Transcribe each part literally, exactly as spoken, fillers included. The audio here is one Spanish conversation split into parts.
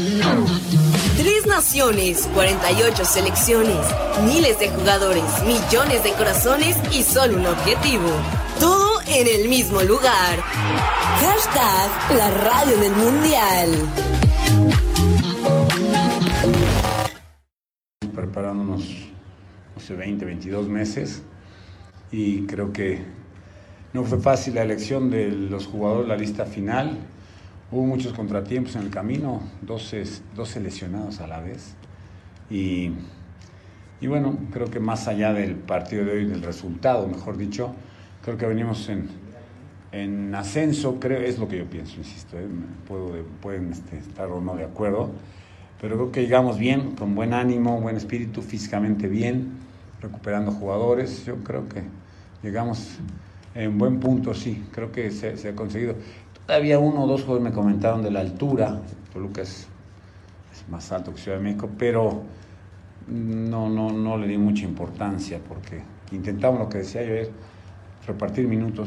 Tres naciones, cuarenta y ocho selecciones, miles de jugadores, millones de corazones y solo un objetivo. Todo en el mismo lugar. Hashtag la radio del mundial. Preparándonos, no sé, veinte, veintidós meses, y creo que no fue fácil la elección de los jugadores, la lista final. Hubo muchos contratiempos en el camino, doce, doce lesionados a la vez. Y, y bueno, creo que más allá del partido de hoy, del resultado, mejor dicho, creo que venimos en, en ascenso, creo, es lo que yo pienso, insisto, ¿eh? Puedo, pueden este, estar o no de acuerdo, pero creo que llegamos bien, con buen ánimo, buen espíritu, físicamente bien, recuperando jugadores. Yo creo que llegamos en buen punto, sí, creo que se, se ha conseguido. Todavía uno o dos jugadores me comentaron de la altura. Toluca es, es más alto que Ciudad de México, pero no, no, no le di mucha importancia porque intentamos lo que decía yo, es repartir minutos.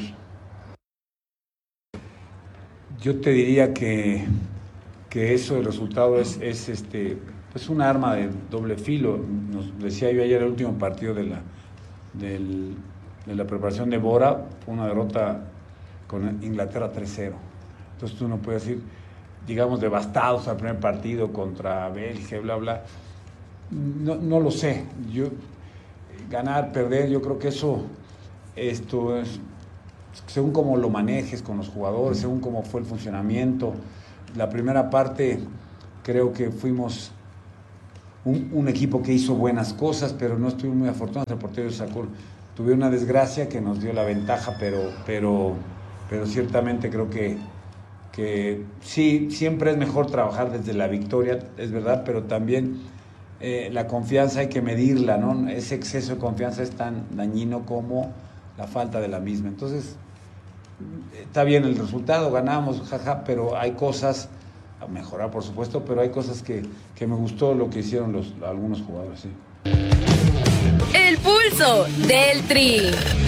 Yo te diría que, que eso, el resultado es, es este, pues un arma de doble filo. Nos decía yo ayer, el último partido de la, del, de la preparación de Bora fue una derrota con Inglaterra tres cero. Entonces tú no puedes ir, digamos, devastados al primer partido contra Bélgica, bla, bla. No, no lo sé. Yo, ganar, perder, yo creo que eso, esto es, según cómo lo manejes con los jugadores, según cómo fue el funcionamiento. La primera parte creo que fuimos un, un equipo que hizo buenas cosas, pero no estuvimos muy afortunados. El portero sacó, tuve una desgracia que nos dio la ventaja, pero... pero pero ciertamente creo que, que sí, siempre es mejor trabajar desde la victoria, es verdad, pero también eh, la confianza hay que medirla, ¿no? Ese exceso de confianza es tan dañino como la falta de la misma. Entonces, está bien el resultado, ganamos, jaja, pero hay cosas a mejorar, por supuesto, pero hay cosas que, que me gustó lo que hicieron los, algunos jugadores, sí. El pulso del Tri.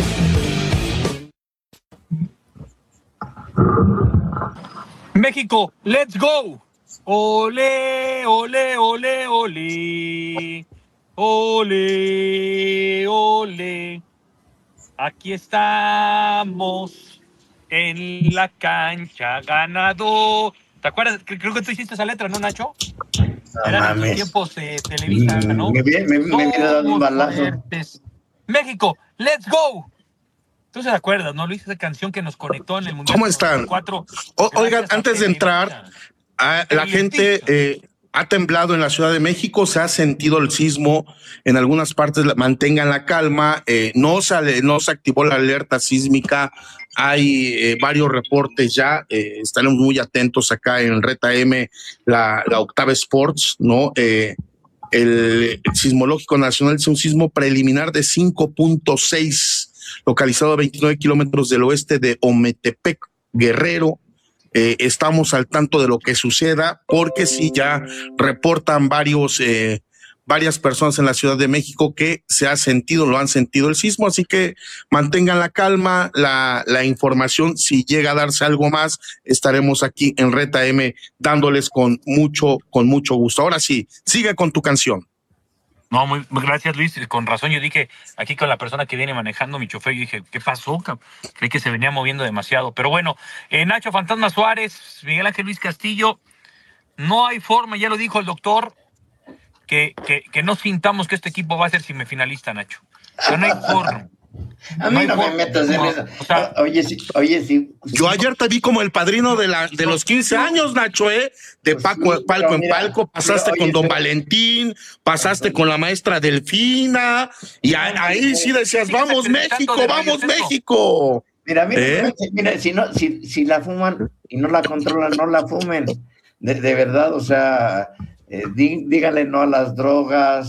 México, let's go. Ole, ole, ole, ole. Ole, ole. Aquí estamos en la cancha ganado. ¿Te acuerdas? Creo que tú hiciste esa letra, ¿no, Nacho? No, Eran en mames. tus tiempos de Televisa, ¿no? Me me, me, me hubiera dado un balazo. Fuertes. México, let's go. Tú se acuerdas, ¿no, Luis? Esa canción que nos conectó en el Mundial. ¿Cómo están? cuatro, o, oigan, antes de entrar, a, la gente eh, ha temblado en la Ciudad de México, se ha sentido el sismo en algunas partes, mantengan la calma, eh, no, sale, no se activó la alerta sísmica, hay eh, varios reportes ya, eh, estaremos muy atentos acá en Reta M, la, la Octava Sports, ¿no? Eh, el, el Sismológico Nacional es un sismo preliminar de cinco punto seis, localizado a veintinueve kilómetros del oeste de Ometepec, Guerrero. Eh, estamos al tanto de lo que suceda, porque sí ya reportan varios, eh, varias personas en la Ciudad de México que se ha sentido, lo han sentido el sismo, así que mantengan la calma, la, la información, si llega a darse algo más, estaremos aquí en Reta M dándoles con mucho, con mucho gusto. Ahora sí, sigue con tu canción. No, muy, muy gracias, Luis. Con razón, yo dije, aquí con la persona que viene manejando mi chofer, yo dije, ¿qué pasó? Creí que se venía moviendo demasiado. Pero bueno, eh, Nacho Fantasma Suárez, Miguel Ángel Luis Castillo, no hay forma, ya lo dijo el doctor, que, que, que no sintamos que este equipo va a ser semifinalista, Nacho. O sea, no hay forma. A mí no, no me metas en eso. O sea, oye, sí, oye, sí. Yo ayer te vi como el padrino de la de los quince años, Nacho, ¿eh? De pues Paco, sí, palco en mira, palco, pasaste mira, oye, con Don pero, Valentín, pasaste oye, con la maestra Delfina, y a, ahí sí decías, vamos México, vamos México. Mira, mira, ¿Eh? mira, si no, si, si la fuman y no la controlan, no la fumen. De, de verdad, o sea, eh, dí, díganle no a las drogas,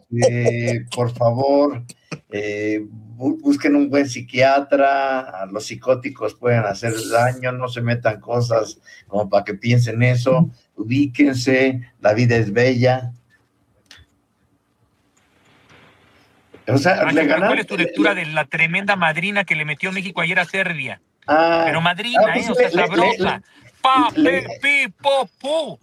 eh, por favor, eh, busquen un buen psiquiatra, a los psicóticos pueden hacer daño, no se metan cosas como para que piensen eso, ubíquense, la vida es bella. O sea, Nacho, le ganan, ¿cuál es tu lectura le, de la tremenda madrina que le metió México ayer a Serbia? Ah, Pero madrina, ah, pues, ¿eh? O sea, le, sabrosa. Le, pa, le, pe, pi, po, pu.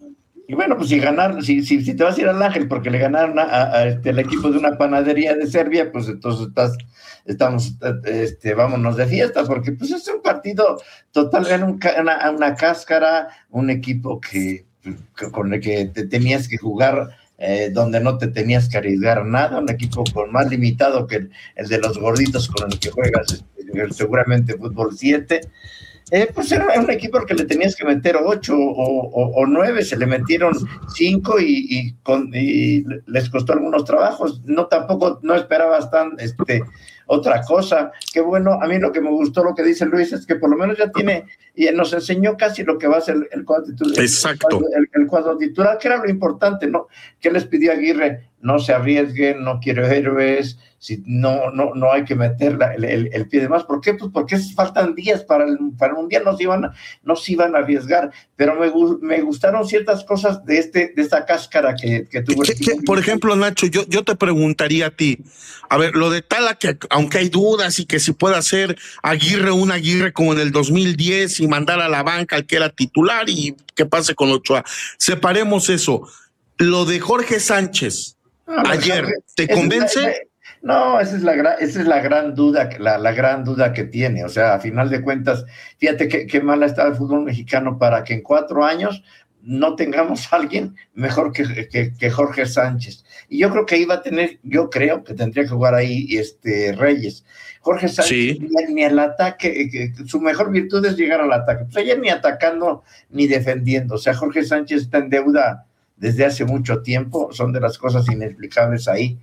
Y bueno, pues si ganar, si, si, si te vas a ir al Ángel porque le ganaron a, a, a este, el equipo de una panadería de Serbia, pues entonces estás, estamos, este, vámonos de fiesta, porque pues es un partido totalmente una, una cáscara, un equipo que, que con el que te tenías que jugar, eh, donde no te tenías que arriesgar nada, un equipo con más limitado que el, el de los gorditos con el que juegas, este, seguramente fútbol siete. Eh, pues era un equipo al que le tenías que meter ocho o, o, o nueve, se le metieron cinco y, y, con, y les costó algunos trabajos. No, tampoco, no esperabas tan este, otra cosa. Qué bueno, a mí lo que me gustó, lo que dice Luis, es que por lo menos ya tiene, y nos enseñó casi lo que va a ser el, el cuadro titular. Exacto. El, el, el cuadro titular, que era lo importante, ¿no? ¿Qué les pidió Aguirre? No se arriesguen, no quiero héroes, si no, no, no hay que meter la, el, el, el pie de más. ¿Por qué? Pues porque faltan días para el, para el Mundial, no se iban, no se iban a arriesgar, pero me, me gustaron ciertas cosas de este, de esta cáscara que, que tuvo. ¿Qué, qué, por ejemplo, Nacho, yo, yo te preguntaría a ti, a ver, lo de Tala, que aunque hay dudas y que si puede hacer Aguirre un Aguirre como en el dos mil diez y mandar a la banca al que era titular y qué pase con Ochoa, separemos eso. Lo de Jorge Sánchez, no, ayer, ¿te convence? Es la, no, esa es la gran, esa es la gran duda, la, la gran duda que tiene. O sea, a final de cuentas, fíjate qué, qué mal está el fútbol mexicano para que en cuatro años no tengamos a alguien mejor que, que, que Jorge Sánchez. Y yo creo que iba a tener, yo creo que tendría que jugar ahí este Reyes. Jorge Sánchez, sí. ni, ni al ataque, que su mejor virtud es llegar al ataque. Pues ayer ni atacando ni defendiendo. O sea, Jorge Sánchez está en deuda desde hace mucho tiempo, son de las cosas inexplicables ahí.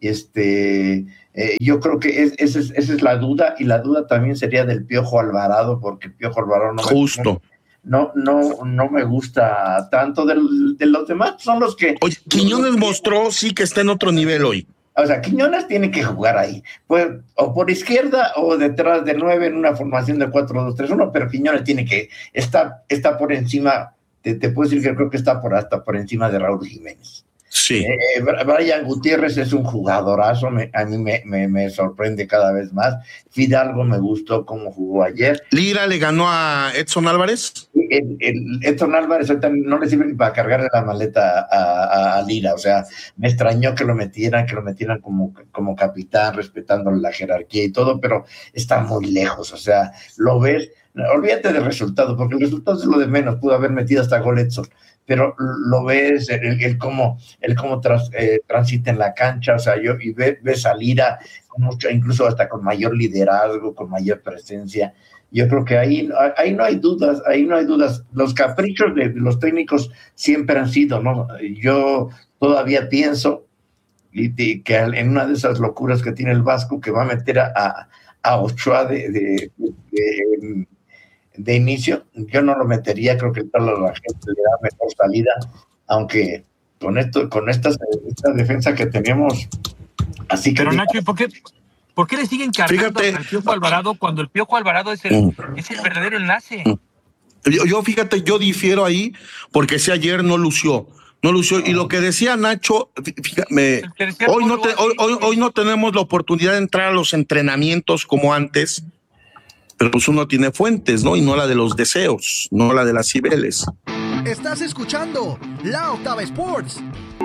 Este, eh, yo creo que es, esa, es, esa es la duda, y la duda también sería del Piojo Alvarado, porque el Piojo Alvarado no justo me, no, no, no me gusta tanto. Del, de los demás son los que... Oye, Quiñones los, mostró sí que está en otro nivel hoy. O sea, Quiñones tiene que jugar ahí, pues, o por izquierda o detrás de nueve en una formación de cuatro dos tres uno, pero Quiñones tiene que estar, está por encima. Te, te puedo decir que creo que está por hasta por encima de Raúl Jiménez. Sí. Eh, Brian Gutiérrez es un jugadorazo, me, a mí me, me, me sorprende cada vez más. Fidalgo me gustó cómo jugó ayer. ¿Lira le ganó a Edson Álvarez? El, el Edson Álvarez no le sirve ni para cargarle la maleta a, a, a Lira. O sea, me extrañó que lo metieran, que lo metieran como, como capitán, respetando la jerarquía y todo, pero está muy lejos. O sea, lo ves. Olvídate del resultado, porque el resultado es lo de menos, pudo haber metido hasta gol Edson, pero lo ves, el, el cómo, el cómo tras, eh, transita en la cancha, o sea, yo, y ves, ves a Lira con mucho, incluso hasta con mayor liderazgo, con mayor presencia. Yo creo que ahí, ahí no hay dudas, ahí no hay dudas. Los caprichos de, de los técnicos siempre han sido, ¿no? Yo todavía pienso y, y que en una de esas locuras que tiene el Vasco, que va a meter a, a, a Ochoa de, de, de, de de inicio, yo no lo metería, creo que toda la gente le da mejor salida, aunque con esto, con esta, esta defensa que tenemos, así que... Pero Nacho, ¿y por qué, por qué le siguen cargando al Piojo Alvarado cuando el Piojo Alvarado es el, mm. es el verdadero enlace? Yo, yo, fíjate, yo difiero ahí, porque si ayer no lució, no lució, y lo que decía Nacho, fíjame, hoy no, te, hoy, hoy, hoy no tenemos la oportunidad de entrar a los entrenamientos como antes, pero pues uno tiene fuentes, ¿no? Y no la de los deseos, no la de las Cibeles. Estás escuchando La Octava Sports.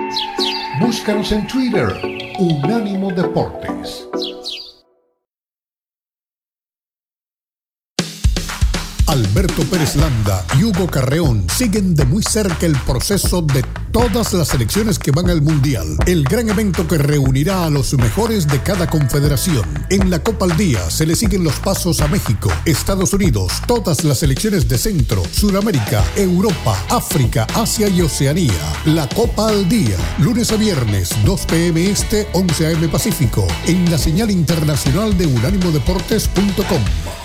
Búscanos en Twitter, Unánimo Deportes. Alberto Pérez Landa y Hugo Carreón siguen de muy cerca el proceso de todas las selecciones que van al Mundial, el gran evento que reunirá a los mejores de cada confederación. En la Copa al Día se le siguen los pasos a México, Estados Unidos, todas las selecciones de Centro, Sudamérica, Europa, África, Asia y Oceanía. La Copa al Día, lunes a viernes, dos p.m. Este, once a.m. Pacífico, en la señal internacional de unánimo deportes punto com.